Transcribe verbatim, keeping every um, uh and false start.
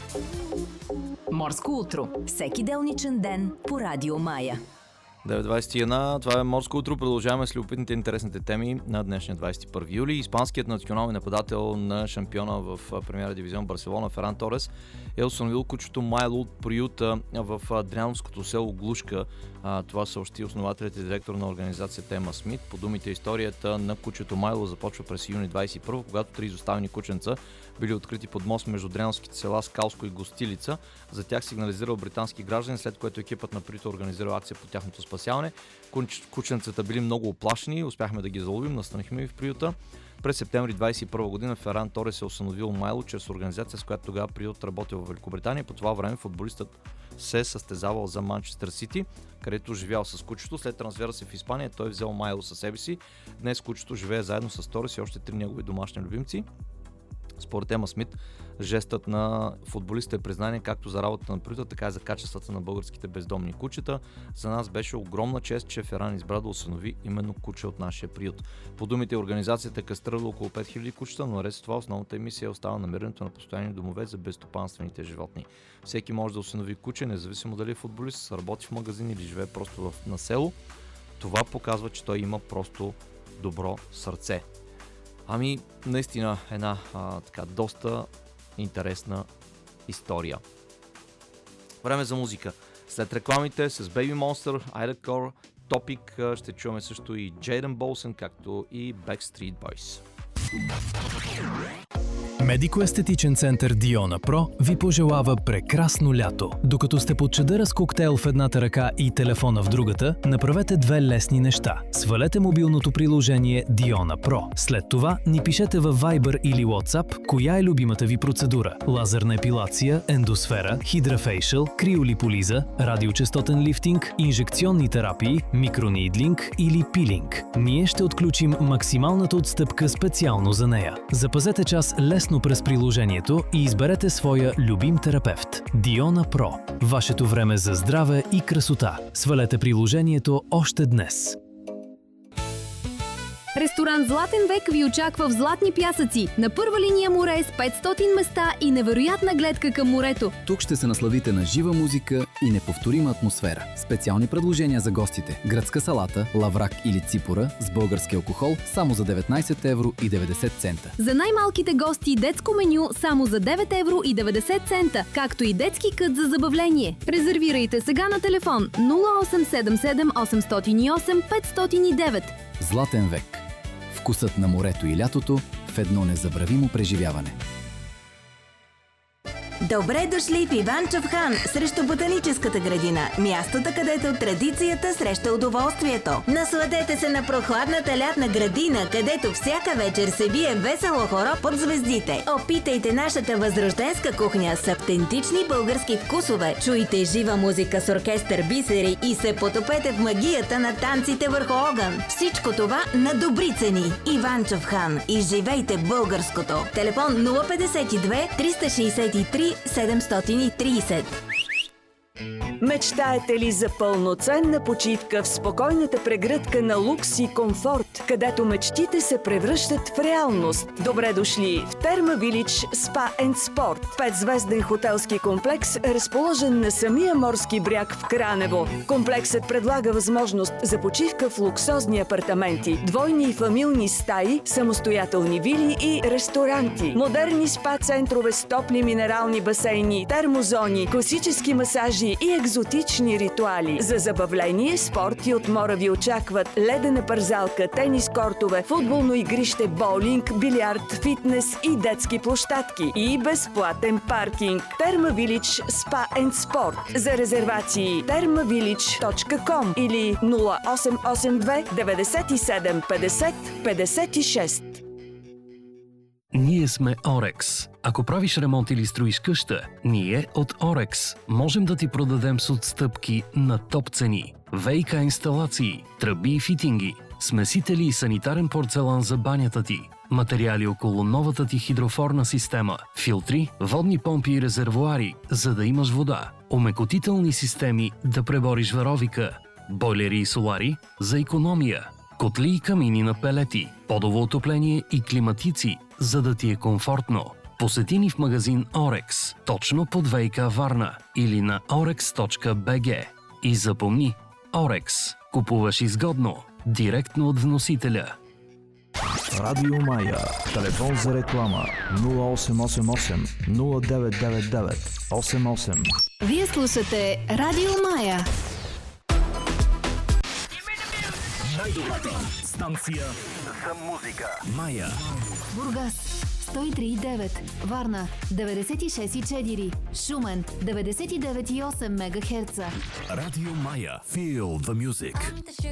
Морско утро. Всеки делничен ден по Радио Мая. девет двадесет и едно. Това е Морско утро. Продължаваме с любопитните интересните теми на днешния двадесет и първи юли. Испанският национален нападател на шампиона в премиера дивизион Барселона Феран Торес е установил кучето Майло от приюта в дряновското село Глушка. Това съобщи основателят и директор на организацията Ема Смит. По думите, историята на кучето Майло започва през юни двадесет и първи, когато три изоставени кученца били открити под мост между дряновските села Скалско и Гостилица. За тях сигнализирал британски граждани, след което екипът на приюта организирал акция по тяхното спасяване. Кученцата били много оплашени, успяхме да ги заловим, настанихме ви в приюта. През септември двадесет и първа година Феран Торес е установил Майло чрез организация, с която тогава приют работил в Великобритания. По това време футболистът се състезавал за Манчестър Сити, където живял с кучето. След трансфера си в Испания той взел Майло със себе си. Днес кучето живее заедно с Торес и още три негови домашни любимци. Според Ема Смит, жестът на футболиста е признание както за работата на приюта, така и за качествата на българските бездомни кучета. За нас беше огромна чест, че Феран избра да усинови именно куче от нашия приют. По думите, организацията е кастрирала около пет хиляди кучета, но наред с това основната емисия остава намирането на постоянни домове за безстопанствените животни. Всеки може да усинови куче, независимо дали е футболист, работи в магазин или живее просто в на село. Това показва, че той има просто добро сърце. Ами, наистина една а, така доста интересна история. Време за музика. След рекламите с Baby Monster, Ida Core, Topic ще чуваме също и Jaden Bolson, както и Backstreet Boys. Медико-естетичен център Диона Про ви пожелава прекрасно лято. Докато сте под чадъра с коктейл в едната ръка и телефона в другата, направете две лесни неща. Свалете мобилното приложение Диона Про. След това ни пишете във Viber или WhatsApp коя е любимата ви процедура. Лазерна епилация, ендосфера, хидрафейшъл, криолиполиза, радиочестотен лифтинг, инжекционни терапии, микронидлинг или пилинг. Ние ще отключим максималната отстъпка специално за нея. Запазете час лесно през приложението и изберете своя любим терапевт. Диона Про. Вашето време за здраве и красота. Свалете приложението още днес. Ресторант Златен век ви очаква в Златни пясъци, на първа линия море с петстотин места и невероятна гледка към морето. Тук ще се насладите на жива музика и неповторима атмосфера. Специални предложения за гостите: гръцка салата, лаврак или ципура с български алкохол само за деветнадесет евро и деветдесет цента. За най-малките гости детско меню само за девет евро и деветдесет цента, както и детски кът за забавление. Резервирайте сега на телефон нула осем седем седем осемстотин и осем петстотин и девет. Златен век. Вкусът на морето и лятото в едно незабравимо преживяване. Добре дошли в Иванчов хан срещу Ботаническата градина. Мястото, където традицията среща удоволствието. Насладете се на прохладната лятна градина, където всяка вечер се бие весело хоро под звездите. Опитайте нашата възрожденска кухня с автентични български вкусове. Чуйте жива музика с оркестър Бисери и се потопете в магията на танците върху огън. Всичко това на добри цени. Иванчов хан. Изживейте българското. Телефон нула петдесет и две триста шестдесет и три седемстотин и тридесет. Мечтаете ли за пълноценна почивка в спокойната прегръдка на лукс и комфорт, където мечтите се превръщат в реалност? Добре дошли в Терма Вилидж Spa and Sport. Петзвезден хотелски комплекс, разположен на самия морски бряг в Кранево. Комплексът предлага възможност за почивка в луксозни апартаменти, двойни и фамилни стаи, самостоятелни вили и ресторанти. Модерни спа центрове с топли минерални басейни, термозони, класически масажи и екзотични ритуали. За забавление, спорт и отмора ви очакват ледена парзалка, тенис кортове, футболно игрище, боулинг, билярд, фитнес и детски площадки. И безплатен паркинг. Терма Вилидж Spa and Sport. За резервации терма вилидж точка ком или нула осем осем две деветдесет и седем петдесет петдесет и шест. Ние сме Орекс. Ако правиш ремонт или строиш къща, ние от Орекс можем да ти продадем с отстъпки на топ цени. ВиК инсталации, тръби и фитинги, смесители и санитарен порцелан за банята ти, материали около новата ти хидрофорна система, филтри, водни помпи и резервоари, за да имаш вода, омекотителни системи да пребориш варовика, бойлери и солари за икономия, котли и камини на пелети, подово отопление и климатици, за да ти е комфортно. Посети ни в магазин Орекс, точно под ВиК Варна или на орекс точка би джи. И запомни, Орекс. Купуваш изгодно, директно от вносителя. Радио Мая. Телефон за реклама нула осем осем осем нула девет девет девет осем осем. Вие слушате Радио Мая. Най-добрата станция за музика. Мая. Бургас сто и три и девет, Варна деветдесет и шест и четири, Шумен деветдесет и девет и осем мегахерца. Радио Мая. Feel the music.